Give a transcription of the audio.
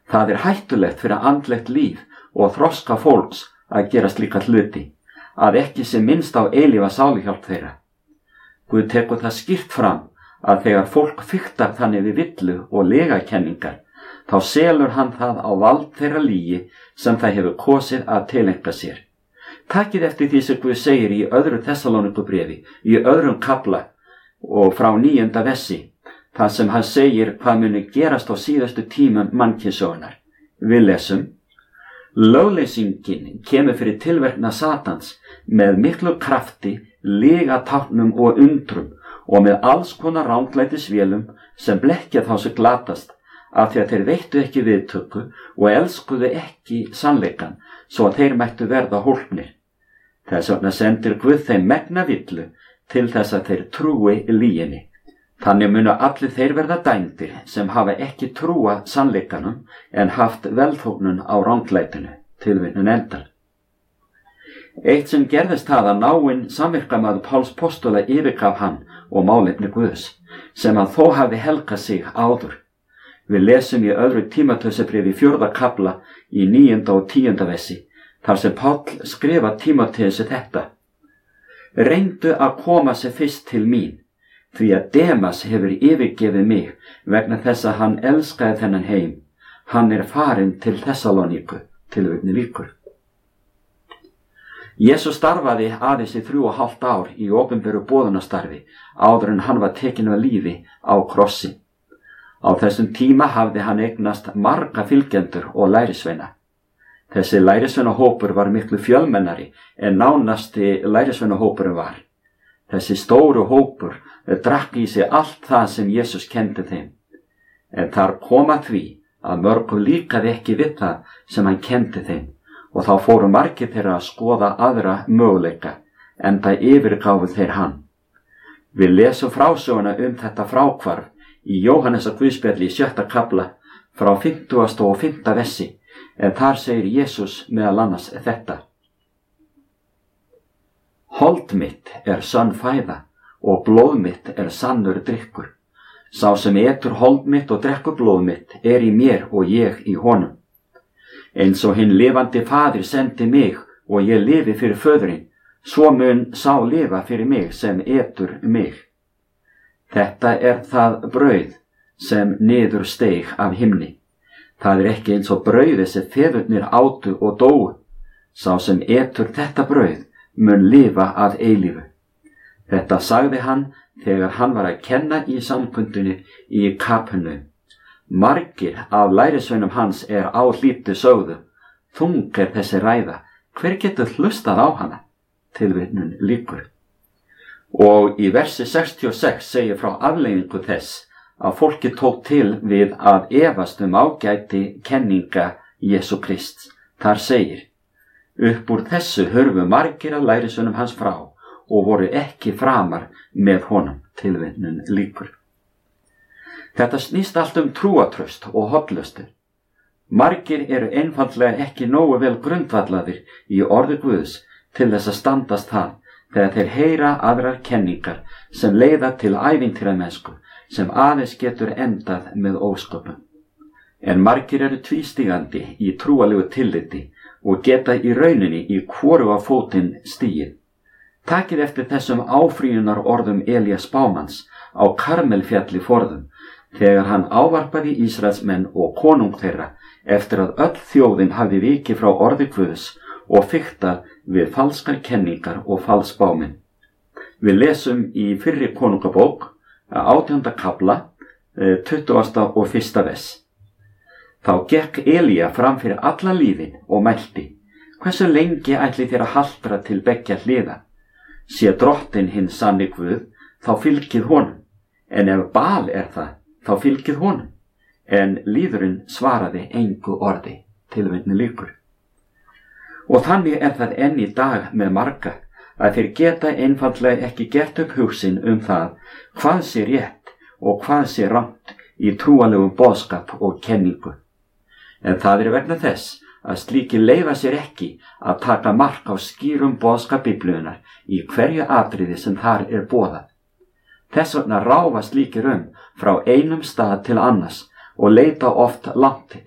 Það hættulegt fyrir andlegt líf og þroska fólks að gera slíka hluti, að ekki sé minnst á eilífa sáluhjálp þeirra. Guð tekur það skýrt fram að þegar fólk fiktar þannig við villu og legakenningar, þá selur hann það á vald þeirra lygi sem það hefur kosið að tileinka sér. Takið eftir því sem Guð segir í öðru Tessalónikubréfi, í öðrum kafla og frá 9. versi, þar sem hann segir hvað muni gerast á síðustu tímum mannkynssögunnar. Við lesum: Lögleysingin kemur fyrir tilverknað Satans með miklu krafti, lygatáknum og undrum og með alls konar ranglætisvélum sem blekkja þá sem glatast, af því að þeir veittu ekki viðtöku og elskuðu ekki sannleikann, svo að þeir mættu verða hólpnir. Þess vegna sendir Guð þeim megna villu til þess að þeir trúi lyginni. Þannig munu allir þeir verða dæmdir sem hafa ekki trúað sannleikanum en haft velþóknun á ranglætinu. Tilvitnun endar. Eitt sem gerðist það að náinn samvirkamaður Páls postula yfirgaf hann og málefni Guðs, sem að þó hafi helgað sig áður. Við lesum í öðru Tímóteusarbréfi 4. kafla í 9. og 10. versi, þar sem Páll skrifa Tímóteusi þetta: Reyndu að koma sér fyrst til mín, því að Demas hefur yfirgefið mig vegna þess að hann elskaði þennan heim. Hann farinn til Tessalóníku. Tilvitnun lýkur. Jesús starfaði aðeins í 3,5 ár í opinberu boðunastarfi áður en hann var tekinn af lífi á krossi. Á þessum tíma hafði hann eignast marga fylgjendur og lærisveina. Þessi lærisveinahópur var miklu fjölmennari en nánasti lærisveinahópurinn var. Þessi stóru hópur drakk í sig allt það sem Jesús kenndi þeim. En þar kom að því að mörgum líkaði ekki við það sem hann kenndi þeim, og þá fóru margir þeirra að skoða aðra möguleika, enda yfirgáfu þeir hann. Við lesum frásöguna þetta fráhvarf í Jóhannesar Guðspjalli í 7. kafla frá 50. og 5. versi, en þar segir Jesús meðal annars þetta: Hold mitt sönn fæða og blóð mitt sannur drykkur. Sá sem etur hold mitt og drekkur blóð mitt í mér og ég í honum. Eins og hinn lifandi faðir sendi mig og ég lifi fyrir föðurinn, svo mun sá lifa fyrir mig sem etur mig. Þetta það brauð sem niður steig af himni. Það ekki eins og brauðið sem feðurnir átu og dóu. Sá sem etur þetta brauð mun lifa að eilífu. Þetta sagði hann þegar hann var að kenna í samkundunni í Kapernaum. Margir af lærisveinum hans áhlýddu sögðu: Þung þessi ræða, hver getur hlustað á hana? Tilvitnun lýkur. Og í versi 66 segir frá afleiðingu þess að fólki tók til við að efast ágæti kenninga Jesú Krists. Þar segir: Upp úr þessu hurfu margir af lærisveinum hans frá og voru ekki framar með honum. Tilvitnun lýkur. Þetta snýst allt trúatraust og hollustu. Margir einfaldlega ekki nógu vel grundvallaðir í orði Guðs til þess að standast það þegar þeir heyra aðrar kenningar sem leiða til ævintýramennsku sem aðeins getur endað með ósköpum. En margir tvístígandi í trúalegu tilliti og geta í rauninni í hvoru af fótinn stigið. Takið eftir þessum áfrýjunar orðum Elías spámanns á Karmelfjalli forðum, þegar hann ávarpaði Ísraelsmenn og konung þeirra eftir að öll þjóðin hafði vikið frá orði Guðs og fiktað við falskar kenningar og falsspámenn. Við lesum í fyrri konungabók, 18. kafla, 20. og 1. vers. Þá gekk Elía fram fyrir alla lífin og mælti: Hversu lengi ætli þér að haltra til beggja hliða? Sé drottinn hinn sanni Guð, þá fylgið honum, en ef Baal það, þá fylgið honum. En lýðurinn svaraði engu orði. Tilvitnun lýkur. Og þannig það enn í dag með marga, að þeir geta einfaldlega ekki gert upp hug sinn það hvað sé rétt og hvað sé rangt í trúalegum boðskap og kenningu. En það vegna þess að slíkir leyfa sér ekki að taka mark á skýrum boðskap Biblíunnar í hverju atriði sem þar boðað. Þess vegna ráfa slíkir frá einum stað til annars og leita oft langt